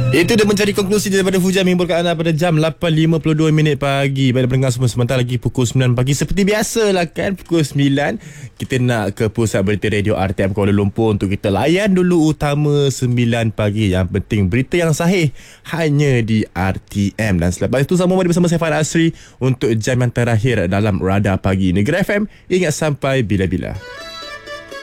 Itu dia mencari konklusi daripada Hujan menghiburkan anda pada jam 8.52 pagi. Pada pendengar semua, sebentar lagi pukul 9 pagi. Seperti biasalah kan, pukul 9 kita nak ke pusat berita radio RTM Kuala Lumpur untuk kita layan dulu utama 9 pagi. Yang penting berita yang sahih hanya di RTM. Dan selepas itu sambung bersama saya Farah Asri untuk jam yang terakhir dalam Radar Pagi Negeri FM. Ingat sampai bila-bila.